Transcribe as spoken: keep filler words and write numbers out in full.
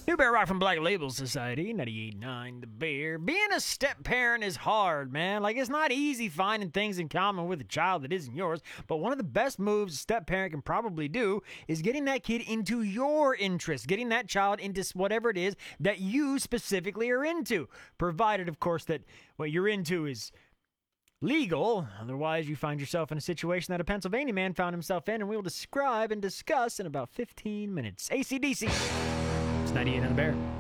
New Bear Rock from Black Label Society, ninety-eight point nine The Bear. Being a step parent is hard, man. Like, it's not easy finding things in common with a child that isn't yours, but one of the best moves a step parent can probably do is getting that kid into your interests, getting that child into whatever it is that you specifically are into, provided, of course, that what you're into is legal. Otherwise, you find yourself in a situation that a Pennsylvania man found himself in, and we'll describe and discuss in about fifteen minutes. A C D C. It's ninety-eight on The Bear.